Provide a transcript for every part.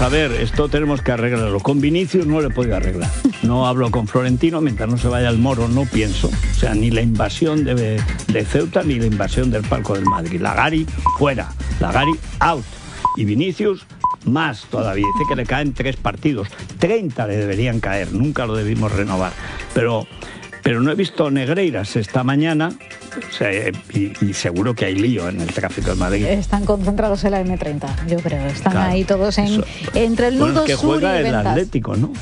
a ver, esto tenemos que arreglarlo. Con Vinicius no le he podido arreglar. No hablo con Florentino, mientras no se vaya el Moro no pienso. O sea, ni la invasión de Ceuta ni la invasión del palco del Madrid. Lagari fuera, Lagari out. Y Vinicius más todavía. Dice que le caen 3 partidos. 30 le deberían caer, nunca lo debimos renovar. Pero no he visto Negreiras esta mañana, o sea, y seguro que hay lío en el tráfico de Madrid. Están concentrados en la M30, yo creo. Están ahí todos entre el nudo que sur juega y el Ventas. Atlético, ¿no?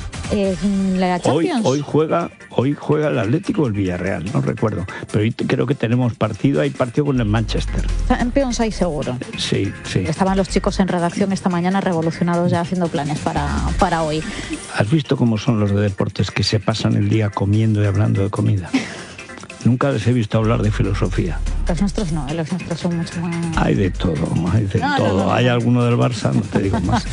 La Champions. Hoy juega el Atlético o el Villarreal, no recuerdo. Pero hoy creo que tenemos partido, hay partido con el Manchester. Champions hay seguro. Sí. Estaban los chicos en redacción esta mañana revolucionados ya haciendo planes para hoy. ¿Has visto cómo son los de deportes que se pasan el día comiendo y hablando de comida? Nunca les he visto hablar de filosofía. Los nuestros no, los nuestros son mucho más... Hay de todo. No. Hay alguno del Barça, no te digo más.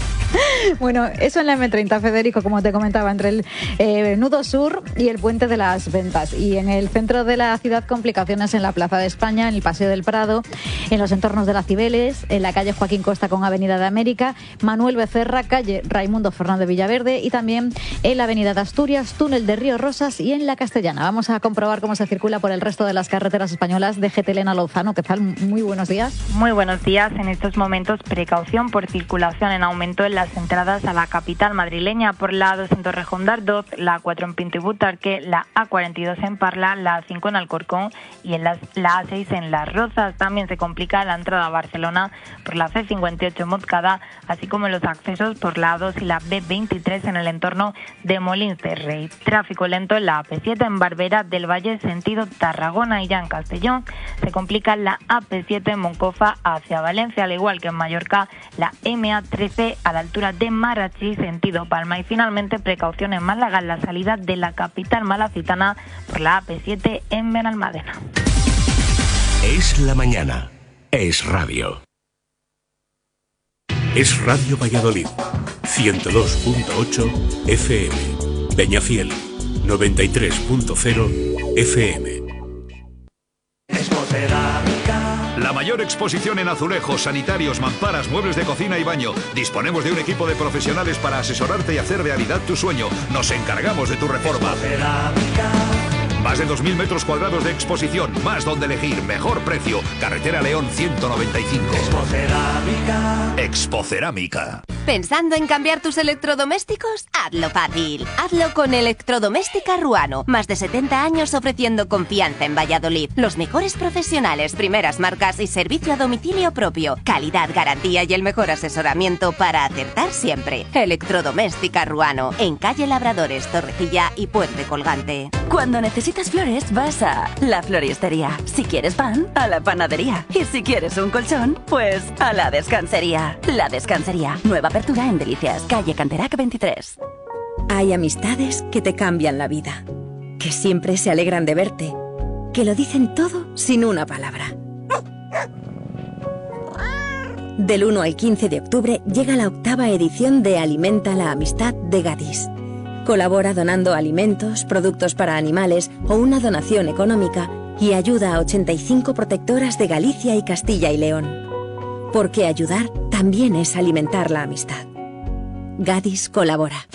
Bueno, eso en la M30, Federico, como te comentaba, entre el nudo sur y el puente de las Ventas. Y en el centro de la ciudad, complicaciones en la Plaza de España, en el Paseo del Prado, en los entornos de la Cibeles, en la calle Joaquín Costa con Avenida de América, Manuel Becerra, calle Raimundo Fernández Villaverde y también en la Avenida de Asturias, túnel de Río Rosas y en la Castellana. Vamos a comprobar cómo se circula por el resto de las carreteras españolas. de GT Elena Lozano. ¿Qué tal? Muy buenos días. Muy buenos días. En estos momentos, precaución por circulación en aumento en las entradas a la capital madrileña por la A2 en Rejón de Ardoz, la A4 en Pinto y Butarque, la A42 en Parla, la A5 en Alcorcón y en la A6 en Las Rozas. También se complica la entrada a Barcelona por la C58 en Montcada, así como los accesos por la A2 y la B23 en el entorno de Molins de Rey. Tráfico lento en la AP7 en Barbera del Valle, sentido Tarragona, y ya en Castellón se complica la AP7 en Moncofa hacia Valencia, al igual que en Mallorca la MA13 a la altura de Marachí, sentido Palma. Y finalmente precaución en Málaga en la salida de la capital malacitana por la AP7 en Benalmádena. Es la mañana. Es radio. Es Radio Valladolid. 102.8 FM. Peñafiel. 93.0 FM. La mayor exposición en azulejos, sanitarios, mamparas, muebles de cocina y baño. Disponemos de un equipo de profesionales para asesorarte y hacer realidad tu sueño. Nos encargamos de tu reforma. Más de 2.000 metros cuadrados de exposición, más donde elegir, mejor precio. Carretera León 195. Expocerámica. ¿Pensando en cambiar tus electrodomésticos? Hazlo fácil. Hazlo con Electrodoméstica Ruano. Más de 70 años ofreciendo confianza en Valladolid. Los mejores profesionales, primeras marcas y servicio a domicilio propio. Calidad, garantía y el mejor asesoramiento para acertar siempre. Electrodoméstica Ruano. En calle Labradores, Torrecilla y Puente Colgante. Cuando necesitas flores, vas a la floristería. Si quieres pan, a la panadería. Y si quieres un colchón, pues a la descansería. La Descansería. Nueva apertura en Delicias, calle Canterac 23. Hay amistades que te cambian la vida, que siempre se alegran de verte, que lo dicen todo sin una palabra. Del 1 al 15 de octubre llega la 8ª edición de Alimenta la Amistad de Gadis. Colabora donando alimentos, productos para animales o una donación económica y ayuda a 85 protectoras de Galicia y Castilla y León. Porque ayudar también es alimentar la amistad. Gadis colabora.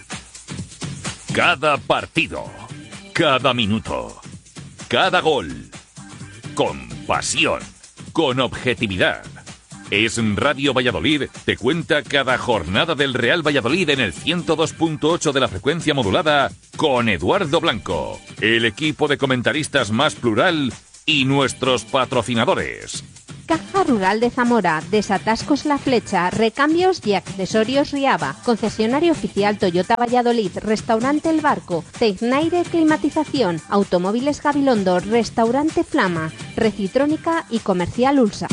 Cada partido, cada minuto, cada gol. Con pasión, con objetividad. Es Radio Valladolid, te cuenta cada jornada del Real Valladolid en el 102.8 de la frecuencia modulada con Eduardo Blanco, el equipo de comentaristas más plural y nuestros patrocinadores. Caja Rural de Zamora, Desatascos La Flecha, Recambios y Accesorios Riaba, Concesionario Oficial Toyota Valladolid, Restaurante El Barco, Tecnaire Climatización, Automóviles Gabilondo, Restaurante Flama, Recitrónica y Comercial Ulsa.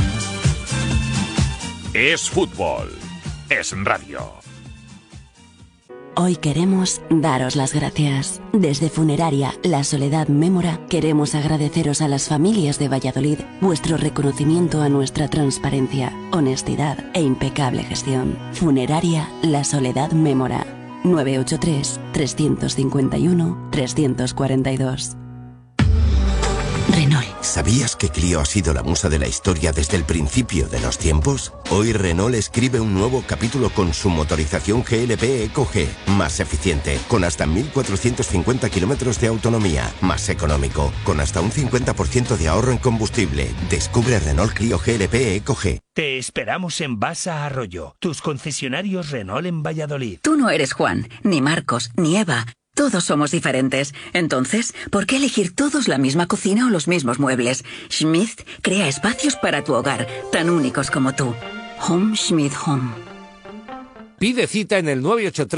Es fútbol, es radio. Hoy queremos daros las gracias. Desde Funeraria La Soledad Mémora queremos agradeceros a las familias de Valladolid vuestro reconocimiento a nuestra transparencia, honestidad e impecable gestión. Funeraria La Soledad Mémora. 983 351 342. Renault. ¿Sabías que Clio ha sido la musa de la historia desde el principio de los tiempos? Hoy Renault escribe un nuevo capítulo con su motorización GLP EcoG, más eficiente, con hasta 1.450 kilómetros de autonomía, más económico, con hasta un 50% de ahorro en combustible. Descubre Renault Clio GLP EcoG. Te esperamos en Basa Arroyo, tus concesionarios Renault en Valladolid. Tú no eres Juan, ni Marcos, ni Eva. Todos somos diferentes. Entonces, ¿por qué elegir todos la misma cocina o los mismos muebles? Schmidt crea espacios para tu hogar, tan únicos como tú. Home Schmidt Home. Pide cita en el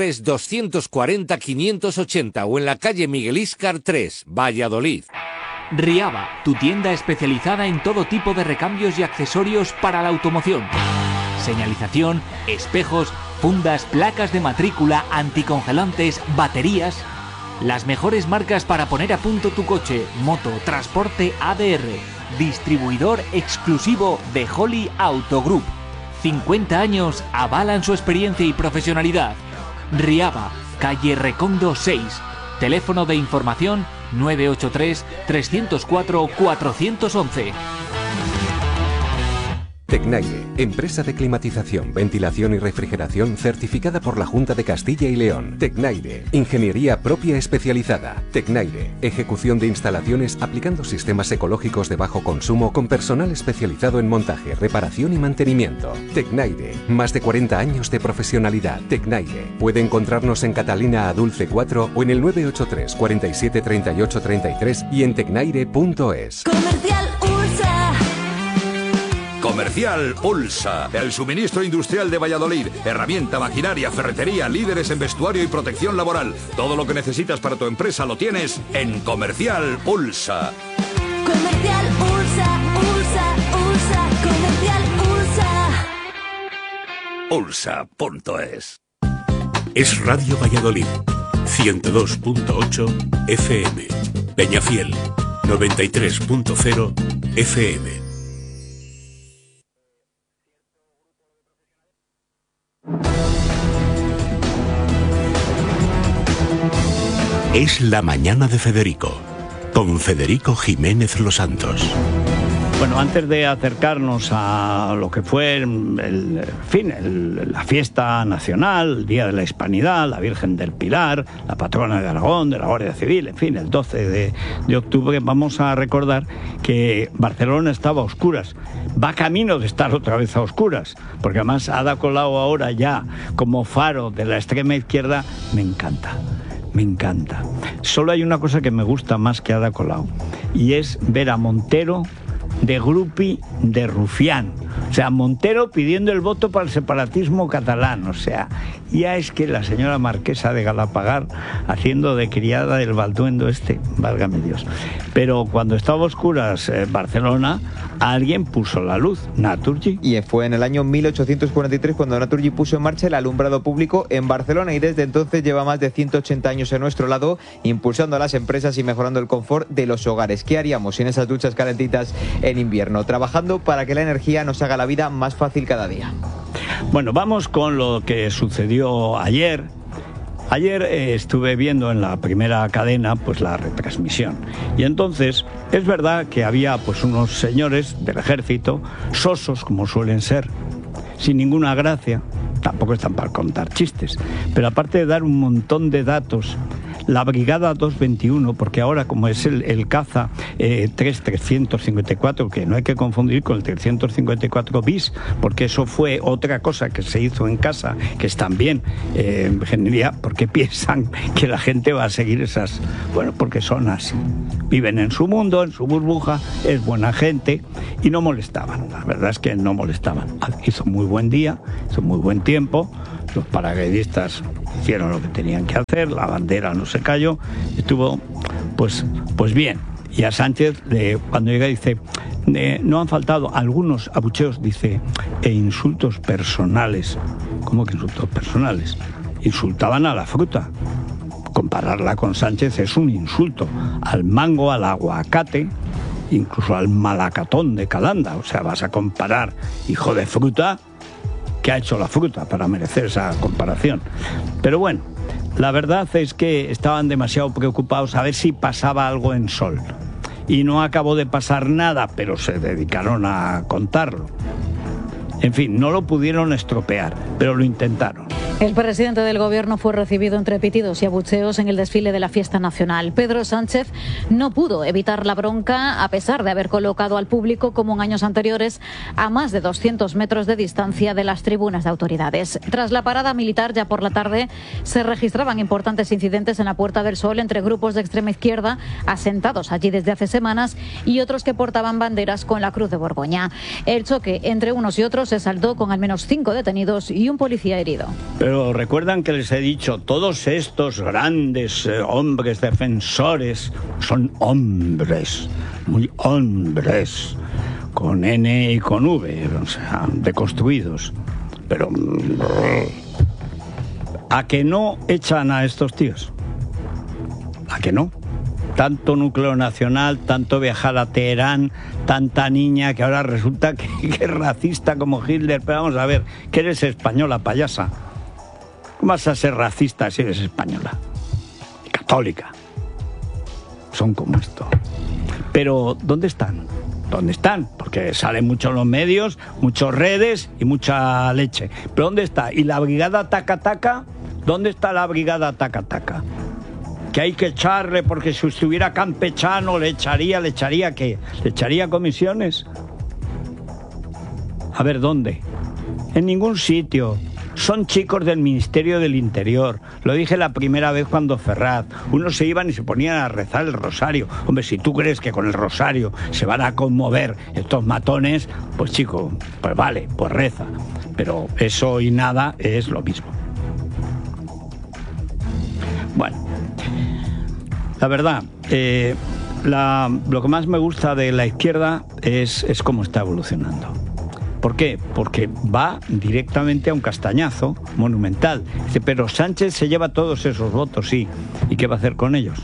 983-240-580 o en la calle Miguel Íscar 3, Valladolid. Riaba, tu tienda especializada en todo tipo de recambios y accesorios para la automoción. Señalización, espejos, fundas, placas de matrícula, anticongelantes, baterías. Las mejores marcas para poner a punto tu coche, moto, transporte ADR. Distribuidor exclusivo de Holly Auto Group. 50 años avalan su experiencia y profesionalidad. Riaba, calle Recondo 6. Teléfono de información 983-304-411. Tecnaire, empresa de climatización, ventilación y refrigeración certificada por la Junta de Castilla y León. Tecnaire, ingeniería propia especializada. Tecnaire, ejecución de instalaciones aplicando sistemas ecológicos de bajo consumo con personal especializado en montaje, reparación y mantenimiento. Tecnaire, más de 40 años de profesionalidad. Tecnaire, puede encontrarnos en Catalina Adulce 4 o en el 983 47 38 33 y en tecnaire.es. Comercial Ursa. Comercial Ulsa, el suministro industrial de Valladolid. Herramienta, maquinaria, ferretería, líderes en vestuario y protección laboral. Todo lo que necesitas para tu empresa lo tienes en Comercial Ulsa. Comercial Ursa, Ursa, Ursa, Comercial Ursa. Ulsa.es. Es Radio Valladolid, 102.8 FM. Peñafiel, 93.0 FM. Es la mañana de Federico, con Federico Jiménez Los Santos. Bueno, antes de acercarnos a lo que fue la fiesta nacional, el Día de la Hispanidad, la Virgen del Pilar, la patrona de Aragón, de la Guardia Civil, en fin, el 12 de octubre, vamos a recordar que Barcelona estaba a oscuras. Va camino de estar otra vez a oscuras, porque además Ada Colau ahora ya como faro de la extrema izquierda, me encanta. Me encanta. Solo hay una cosa que me gusta más que Ada Colau, y es ver a Montero de grupi de rufián. O sea, Montero pidiendo el voto para el separatismo catalán. O sea, ya es que la señora marquesa de Galapagar haciendo de criada del balduendo válgame Dios. Pero cuando estaba a oscuras Barcelona, alguien puso la luz, Naturgy. Y fue en el año 1843 cuando Naturgy puso en marcha el alumbrado público en Barcelona, y desde entonces lleva más de 180 años a nuestro lado, impulsando a las empresas y mejorando el confort de los hogares. ¿Qué haríamos sin esas duchas calentitas en invierno? Trabajando para que la energía nos haga la vida más fácil cada día. Bueno, vamos con lo que sucedió ayer. Ayer estuve viendo en la primera cadena pues la retransmisión, y entonces es verdad que había pues unos señores del ejército, sosos como suelen ser, sin ninguna gracia, tampoco están para contar chistes, pero aparte de dar un montón de datos, la Brigada 221, porque ahora como es el caza 354, que no hay que confundir con el 354 bis, porque eso fue otra cosa que se hizo en casa, que es también ingeniería, porque piensan que la gente va a seguir esas, bueno, porque son así, viven en su mundo, en su burbuja, es buena gente y no molestaban, la verdad es que no molestaban. Hizo muy buen día, hizo muy buen tiempo, los paracaidistas hicieron lo que tenían que hacer, la bandera no se cayó, estuvo pues bien. Y a Sánchez, cuando llega, dice, no han faltado algunos abucheos, dice, e insultos personales. ¿Cómo que insultos personales? Insultaban a la fruta. Compararla con Sánchez es un insulto. Al mango, al aguacate, incluso al malacatón de Calanda. O sea, vas a comparar, hijo de fruta, ¿qué ha hecho la fruta para merecer esa comparación? Pero bueno, la verdad es que estaban demasiado preocupados a ver si pasaba algo en Sol. y no acabó de pasar nada, pero se dedicaron a contarlo. En fin, no lo pudieron estropear, pero lo intentaron. El presidente del gobierno fue recibido entre pitidos y abucheos en el desfile de la fiesta nacional. Pedro Sánchez no pudo evitar la bronca a pesar de haber colocado al público, como en años anteriores, a más de 200 metros de distancia de las tribunas de autoridades. Tras la parada militar, ya por la tarde, se registraban importantes incidentes en la Puerta del Sol entre grupos de extrema izquierda asentados allí desde hace semanas y otros que portaban banderas con la Cruz de Borgoña. El choque entre unos y otros se saldó con al menos 5 detenidos y un policía herido. Pero recuerdan que les he dicho, todos estos grandes hombres defensores son hombres, muy hombres, con N y con V, o sea, deconstruidos. Pero ¿a que no echan a estos tíos? ¿A que no? Tanto núcleo nacional, tanto viajar a Teherán, tanta niña que ahora resulta que es racista como Hitler. Pero vamos a ver, que eres española, payasa. ¿Cómo vas a ser racista si eres española? Católica. Son como esto. Pero, ¿dónde están? ¿Dónde están? Porque salen mucho en los medios, muchas redes y mucha leche. ¿Pero dónde está? ¿Y la brigada taca-taca? ¿Dónde está la brigada taca-taca? Que hay que echarle porque si estuviera campechano le echaría ¿qué? ¿Le echaría comisiones? A ver, ¿dónde? En ningún sitio. Son chicos del Ministerio del Interior. Lo dije la primera vez cuando Ferraz. Unos se iban y se ponían a rezar el rosario. Hombre, si tú crees que con el rosario se van a conmover estos matones, pues chico, pues vale, pues reza. Pero eso y nada es lo mismo. Bueno, la verdad, lo que más me gusta de la izquierda es cómo está evolucionando. ¿Por qué? Porque va directamente a un castañazo monumental. Dice, pero Sánchez se lleva todos esos votos, sí. ¿Y qué va a hacer con ellos?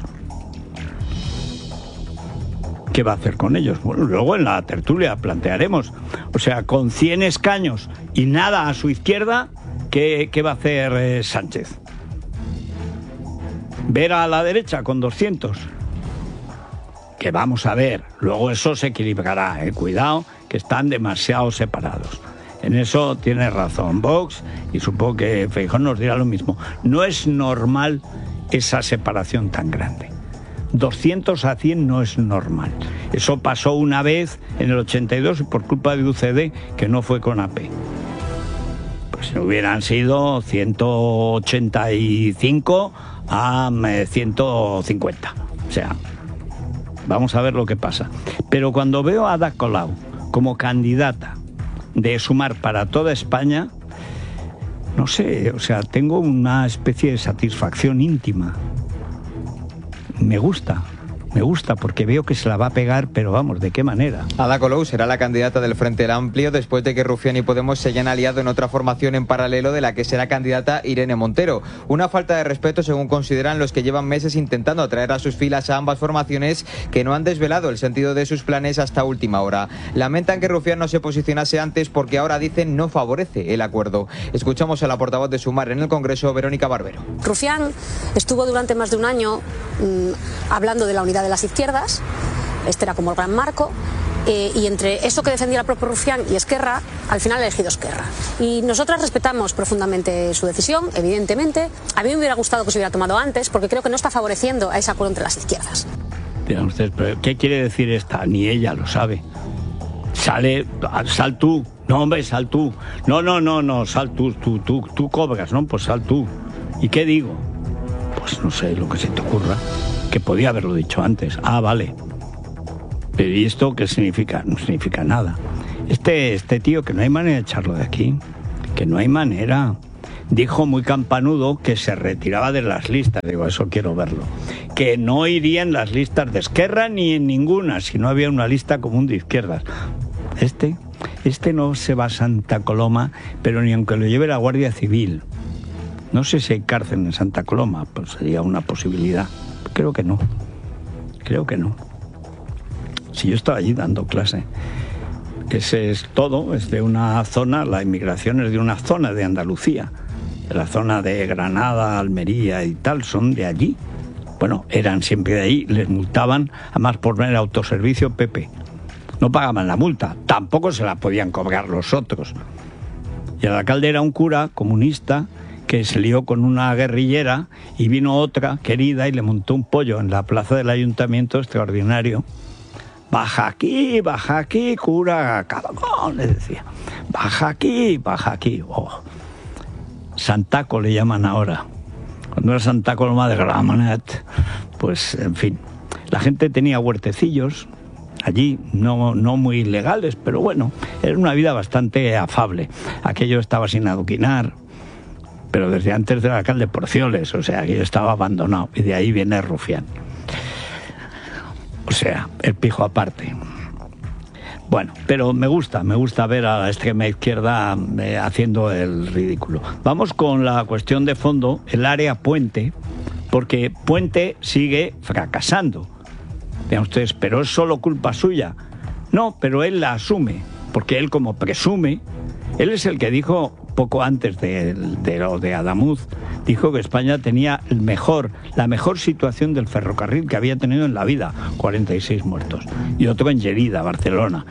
¿Qué va a hacer con ellos? Bueno, luego en la tertulia plantearemos. O sea, con 100 escaños y nada a su izquierda, ¿qué va a hacer Sánchez? ¿Ver a la derecha con 200? Que vamos a ver. Luego eso se equilibrará, cuidado, que están demasiado separados. En eso tiene razón Vox y supongo que Feijóo nos dirá lo mismo. No es normal esa separación tan grande. 200 a 100 no es normal. Eso pasó una vez en el 82 y por culpa de UCD, que no fue con AP. Pues hubieran sido 185 a 150. O sea, vamos a ver lo que pasa. Pero cuando veo a Ada Colau como candidata de Sumar para toda España, no sé, o sea, tengo una especie de satisfacción íntima. Me gusta porque veo que se la va a pegar, pero vamos, ¿de qué manera? Ada Colau será la candidata del Frente Amplio después de que Rufián y Podemos se hayan aliado en otra formación en paralelo de la que será candidata Irene Montero. Una falta de respeto, según consideran los que llevan meses intentando atraer a sus filas a ambas formaciones, que no han desvelado el sentido de sus planes hasta última hora. Lamentan que Rufián no se posicionase antes porque ahora dicen no favorece el acuerdo. Escuchamos a la portavoz de Sumar en el Congreso, Verónica Barbero. Rufián estuvo durante más de un año hablando de la unidad de las izquierdas, este era como el gran marco, y entre eso que defendía el propio Rufián y Esquerra, al final ha elegido Esquerra. Y nosotras respetamos profundamente su decisión, evidentemente. A mí me hubiera gustado que se hubiera tomado antes, porque creo que no está favoreciendo a ese acuerdo entre las izquierdas. Dirán ustedes, ¿pero qué quiere decir esta? Ni ella lo sabe. Sal tú. No, hombre, sal tú. No, sal tú cobras, ¿no? Pues sal tú. ¿Y qué digo? Pues no sé, lo que se te ocurra. Que podía haberlo dicho antes. Ah, vale. Pero ¿y esto qué significa? No significa nada. Este tío, que no hay manera de echarlo de aquí. Que no hay manera. Dijo muy campanudo que se retiraba de las listas. Digo, eso quiero verlo. Que no iría en las listas de Esquerra ni en ninguna, si no había una lista común de izquierdas. Este no se va a Santa Coloma, pero ni aunque lo lleve la Guardia Civil. No sé si hay cárcel en Santa Coloma, pues sería una posibilidad. Creo que no. Si yo estaba allí dando clase. Ese es todo, es de una zona, la inmigración es de una zona de Andalucía. De la zona de Granada, Almería y tal, son de allí. Bueno, eran siempre de ahí, les multaban, además por poner autoservicio Pepe. No pagaban la multa, tampoco se la podían cobrar los otros. Y el alcalde era un cura comunista que se lió con una guerrillera y vino otra querida y le montó un pollo en la plaza del ayuntamiento extraordinario. Baja aquí, cura, cabrón, le decía. Baja aquí. Oh. Santaco le llaman ahora. Cuando era Santa Coloma de Gramenet, pues, en fin. La gente tenía huertecillos allí, no muy legales, pero bueno, era una vida bastante afable. Aquello estaba sin adoquinar, pero desde antes del alcalde Porcioles, o sea, aquello estaba abandonado, y de ahí viene Rufián. O sea, el pijo aparte. Bueno, pero me gusta ver a la extrema izquierda haciendo el ridículo. Vamos con la cuestión de fondo, el área Puente, porque Puente sigue fracasando. Vean ustedes, pero es solo culpa suya. No, pero él la asume, porque él como presume, él es el que dijo poco antes de lo de Adamuz, dijo que España tenía la mejor situación del ferrocarril que había tenido en la vida, 46 muertos, y otro en Lleida, Barcelona.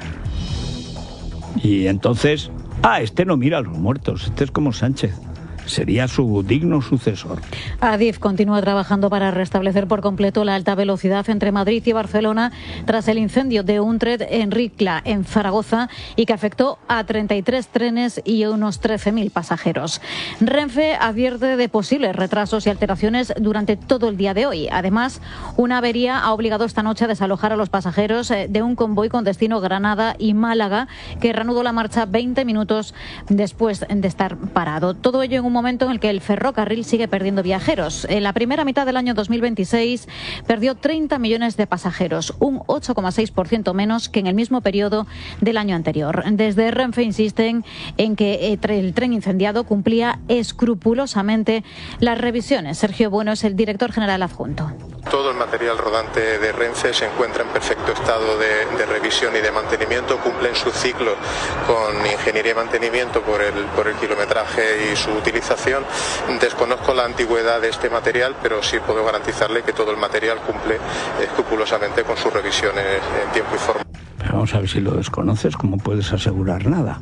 Y entonces, este no mira a los muertos, este es como Sánchez. Sería su digno sucesor. Adif continúa trabajando para restablecer por completo la alta velocidad entre Madrid y Barcelona tras el incendio de un tren en Ricla, en Zaragoza, y que afectó a 33 trenes y unos 13.000 pasajeros. Renfe advierte de posibles retrasos y alteraciones durante todo el día de hoy. Además, una avería ha obligado esta noche a desalojar a los pasajeros de un convoy con destino Granada y Málaga, que reanudó la marcha 20 minutos después de estar parado. Todo ello en un momento en el que el ferrocarril sigue perdiendo viajeros. En la primera mitad del año 2026 perdió 30 millones de pasajeros, un 8,6% menos que en el mismo periodo del año anterior. Desde Renfe insisten en que el tren incendiado cumplía escrupulosamente las revisiones. Sergio Bueno es el director general adjunto. Todo el material rodante de Renfe se encuentra en perfecto estado de revisión y de mantenimiento, cumplen su ciclo con ingeniería y mantenimiento por el kilometraje y su utilización. Desconozco la antigüedad de este material, pero sí puedo garantizarle que todo el material cumple escrupulosamente con sus revisiones en tiempo y forma. Pero vamos a ver, si lo desconoces, ¿cómo puedes asegurar nada?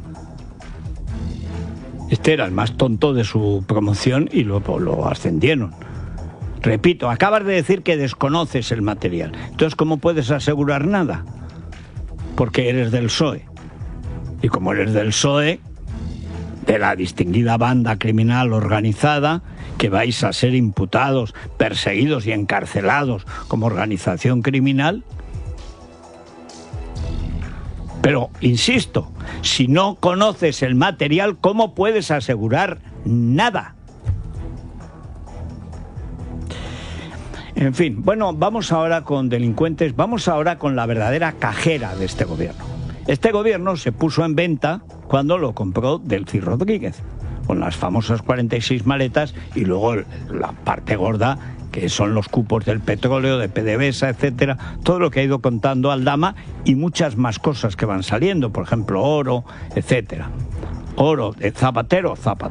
Este era el más tonto de su promoción y lo ascendieron. Repito, acabas de decir que desconoces el material. Entonces, ¿cómo puedes asegurar nada? Porque eres del PSOE. Y como eres del PSOE, de la distinguida banda criminal organizada, que vais a ser imputados, perseguidos y encarcelados como organización criminal. Pero, insisto, si no conoces el material, ¿cómo puedes asegurar nada? En fin, bueno, vamos ahora con delincuentes, vamos ahora con la verdadera cajera de este gobierno. Este gobierno se puso en venta cuando lo compró Delcy Rodríguez, con las famosas 46 maletas y luego la parte gorda, que son los cupos del petróleo, de PDVSA, etcétera, todo lo que ha ido contando Aldama y muchas más cosas que van saliendo, por ejemplo, oro, etcétera. Oro de Zapatero,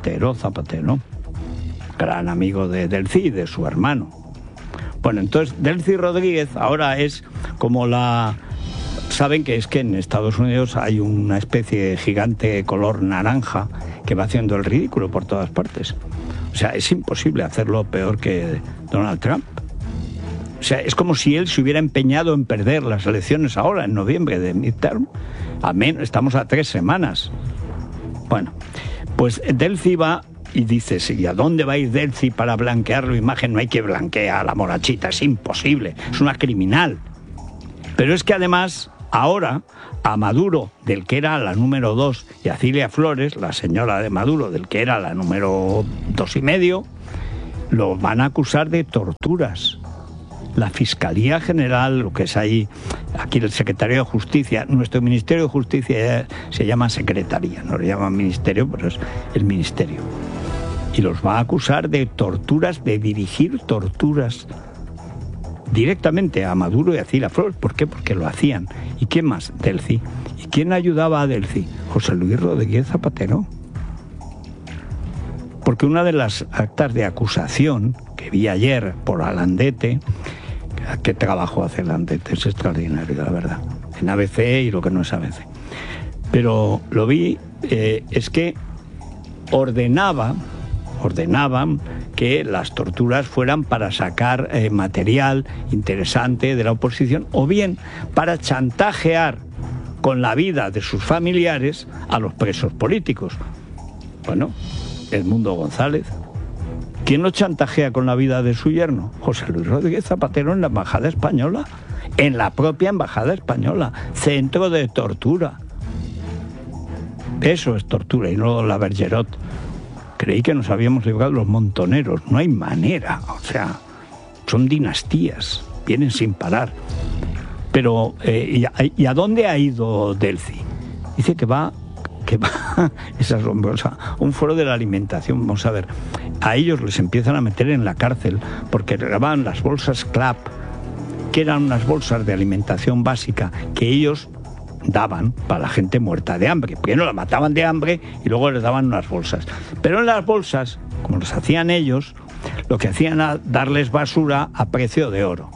gran amigo de Delcy y de su hermano. Bueno, entonces Delcy Rodríguez ahora es como la... Saben que es que en Estados Unidos hay una especie de gigante color naranja que va haciendo el ridículo por todas partes. O sea, es imposible hacerlo peor que Donald Trump. O sea, es como si él se hubiera empeñado en perder las elecciones ahora, en noviembre de midterm. Al menos estamos a 3 semanas. Bueno, pues Delcy va y dice, ¿y a dónde va a ir Delcy para blanquear la imagen? No hay que blanquear a la morachita, es imposible, es una criminal. Pero es que además... Ahora, a Maduro, del que era la número 2, y a Cilia Flores, la señora de Maduro, del que era la número 2,5, lo van a acusar de torturas. La Fiscalía General, lo que es ahí, aquí el Secretario de Justicia, nuestro Ministerio de Justicia se llama Secretaría, no le llaman Ministerio, pero es el Ministerio. Y los va a acusar de torturas, de dirigir torturas directamente a Maduro y a Cilia Flores. ¿Por qué? Porque lo hacían. ¿Y quién más? Delcy. ¿Y quién ayudaba a Delcy? José Luis Rodríguez Zapatero. Porque una de las actas de acusación que vi ayer por Alandete. ¿Qué trabajo hace Alandete? Es extraordinario, la verdad. En ABC y lo que no es ABC. Pero lo vi, es que ordenaban que las torturas fueran para sacar material interesante de la oposición o bien para chantajear con la vida de sus familiares a los presos políticos. Bueno, Edmundo González. ¿Quién lo chantajea con la vida de su yerno? José Luis Rodríguez Zapatero en la Embajada Española. En la propia Embajada Española. Centro de tortura. Eso es tortura y no la Bergerot. Creí que nos habíamos librado los montoneros. No hay manera. O sea, son dinastías. Vienen sin parar. Pero, ¿y a dónde ha ido Delcy? Dice que va, es asombrosa, un foro de la alimentación. Vamos a ver, a ellos les empiezan a meter en la cárcel porque grababan las bolsas CLAP, que eran unas bolsas de alimentación básica que ellos daban para la gente muerta de hambre. Primero la mataban de hambre y luego les daban unas bolsas. Pero en las bolsas, como las hacían ellos, lo que hacían era darles basura a precio de oro.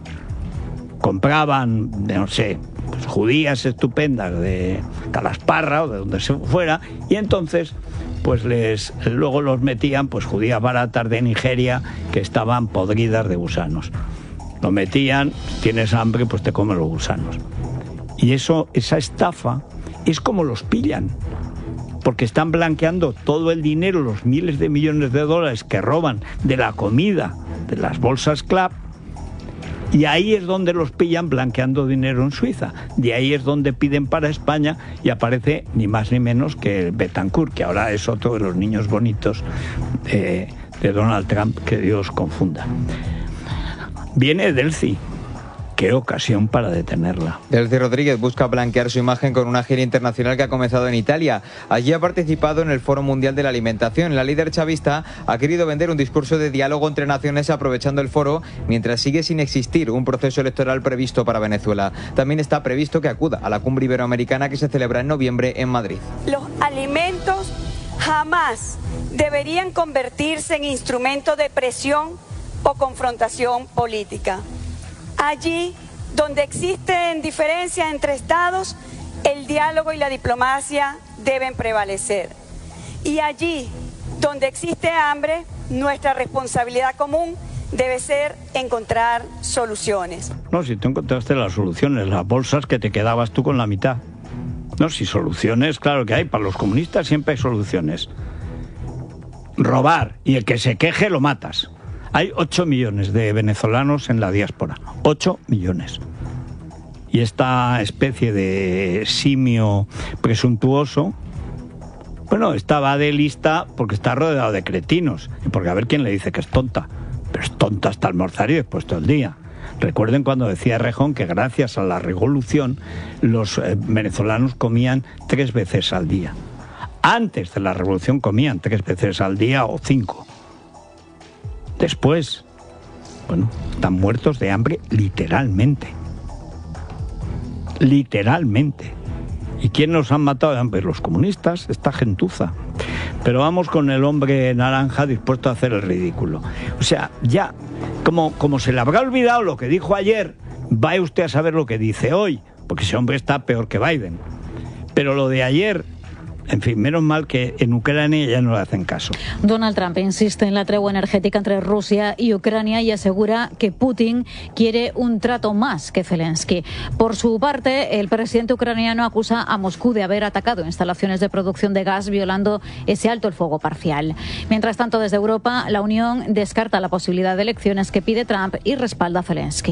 Compraban, no sé, pues judías estupendas de Calasparra o de donde se fuera, y entonces pues luego los metían pues judías baratas de Nigeria que estaban podridas de gusanos. Lo metían, tienes hambre, pues te comen los gusanos. Y esa estafa es como los pillan, porque están blanqueando todo el dinero, los miles de millones de dólares que roban de la comida, de las bolsas CLAP, y ahí es donde los pillan blanqueando dinero en Suiza. De ahí es donde piden para España y aparece ni más ni menos que Betancourt, que ahora es otro de los niños bonitos de Donald Trump, que Dios confunda. Viene Delcy. Qué ocasión para detenerla. Delcy Rodríguez busca blanquear su imagen con una gira internacional que ha comenzado en Italia. Allí ha participado en el Foro Mundial de la Alimentación. La líder chavista ha querido vender un discurso de diálogo entre naciones aprovechando el foro, mientras sigue sin existir un proceso electoral previsto para Venezuela. También está previsto que acuda a la cumbre iberoamericana que se celebra en noviembre en Madrid. Los alimentos jamás deberían convertirse en instrumento de presión o confrontación política. Allí donde existen diferencias entre estados, el diálogo y la diplomacia deben prevalecer. Y allí donde existe hambre, nuestra responsabilidad común debe ser encontrar soluciones. No, si tú encontraste las soluciones, las bolsas que te quedabas tú con la mitad. No, si soluciones, claro que hay. Para los comunistas siempre hay soluciones. Robar, y el que se queje lo matas. Hay 8 millones de venezolanos en la diáspora. 8 millones. Y esta especie de simio presuntuoso, bueno, estaba de lista porque está rodeado de cretinos. Y porque a ver quién le dice que es tonta. Pero es tonta hasta almorzar y después todo el día. Recuerden cuando decía Rejón que gracias a la revolución los venezolanos comían 3 veces al día. Antes de la revolución comían 3 veces al día o 5. Después, bueno, están muertos de hambre literalmente. Literalmente. ¿Y quién nos han matado de hambre? Los comunistas, esta gentuza. Pero vamos con el hombre naranja dispuesto a hacer el ridículo. O sea, ya, como se le habrá olvidado lo que dijo ayer, vaya usted a saber lo que dice hoy, porque ese hombre está peor que Biden. Pero lo de ayer, en fin, menos mal que en Ucrania ya no le hacen caso. Donald Trump insiste en la tregua energética entre Rusia y Ucrania y asegura que Putin quiere un trato más que Zelensky. Por su parte, el presidente ucraniano acusa a Moscú de haber atacado instalaciones de producción de gas violando ese alto el fuego parcial. Mientras tanto, desde Europa, la Unión descarta la posibilidad de elecciones que pide Trump y respalda a Zelensky.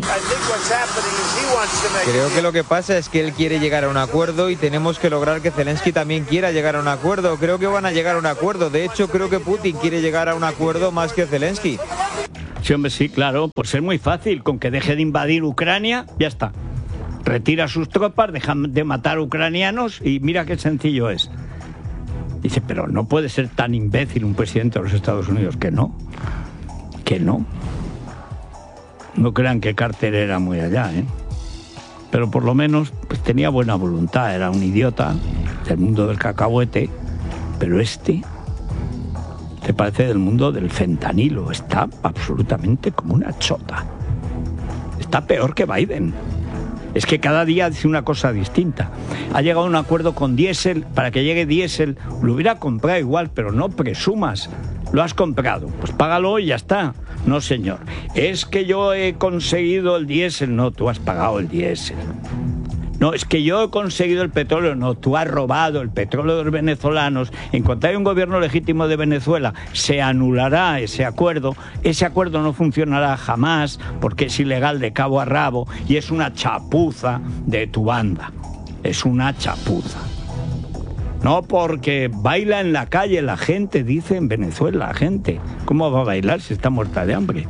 Creo que lo que pasa es que él quiere llegar a un acuerdo y tenemos que lograr que Zelensky también quiera llegar a un acuerdo. Creo que van a llegar a un acuerdo. De hecho, creo que Putin quiere llegar a un acuerdo más que Zelensky. Sí, hombre, sí, claro. Pues es muy fácil. Con que deje de invadir Ucrania, ya está. Retira sus tropas, deja de matar ucranianos y mira qué sencillo es. Dice, pero no puede ser tan imbécil un presidente de los Estados Unidos. Que no. Que no. No crean que Carter era muy allá, ¿eh? Pero por lo menos pues, tenía buena voluntad. Era un idiota del mundo del cacahuete. Pero este Este parece del mundo del fentanilo. Está absolutamente como una chota. Está peor que Biden. Es que cada día dice una cosa distinta. Ha llegado a un acuerdo con diésel. Para que llegue diésel, lo hubiera comprado igual, pero no presumas. Lo has comprado, pues págalo y ya está. No, señor. Es que yo he conseguido el diésel. No, tú has pagado el diésel. No, es que yo he conseguido el petróleo. No, tú has robado el petróleo de los venezolanos. En cuanto haya un gobierno legítimo de Venezuela, se anulará ese acuerdo. Ese acuerdo no funcionará jamás porque es ilegal de cabo a rabo y es una chapuza de tu banda. Es una chapuza. No, porque baila en la calle la gente, dice en Venezuela la gente. ¿Cómo va a bailar si está muerta de hambre?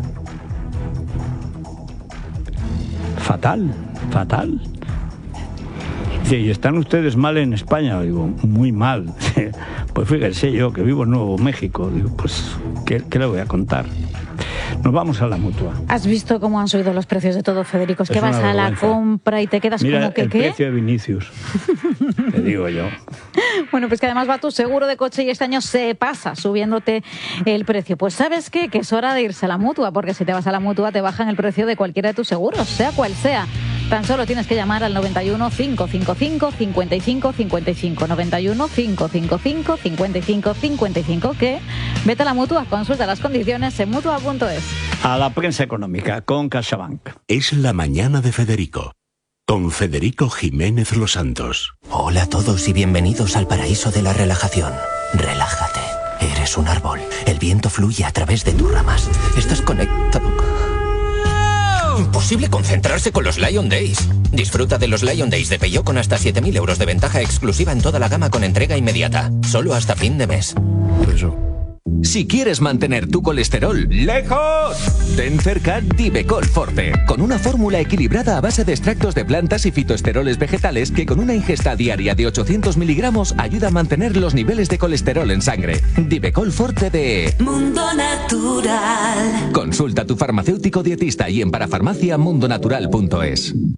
Fatal, fatal. Dice, ¿y están ustedes mal en España? Digo, muy mal. Pues fíjese yo, que vivo en Nuevo México. Digo, pues, ¿qué le voy a contar? Nos vamos a la Mutua. ¿Has visto cómo han subido los precios de todo, Federico? Es que vas a la compra y te quedas Mira, como que el ¿qué? precio de Vinicius. Te digo yo. Bueno, pues que además va tu seguro de coche y este año se pasa subiéndote el precio. Pues ¿sabes qué? Que es hora de irse a la Mutua, porque si te vas a la Mutua te bajan el precio de cualquiera de tus seguros, sea cual sea. Tan solo tienes que llamar al 91 555 55 55, 91 555 55 55, que vete a la Mutua, consulta las condiciones en mutua.es. A la prensa económica con CaixaBank. Es la mañana de Federico, con Federico Jiménez Los Santos. Hola a todos y bienvenidos al paraíso de la relajación. Relájate. Eres un árbol. El viento fluye a través de tus ramas. Estás conectado. Imposible concentrarse con los Lion Days. Disfruta de los Lion Days de Peugeot con hasta 7.000 euros de ventaja exclusiva en toda la gama con entrega inmediata. Solo hasta fin de mes. Si quieres mantener tu colesterol lejos, ten cerca Divecol Forte, con una fórmula equilibrada a base de extractos de plantas y fitoesteroles vegetales que con una ingesta diaria de 800 miligramos ayuda a mantener los niveles de colesterol en sangre. Divecol Forte de Mundo Natural. Consulta a tu farmacéutico dietista y en parafarmacia mundonatural.es.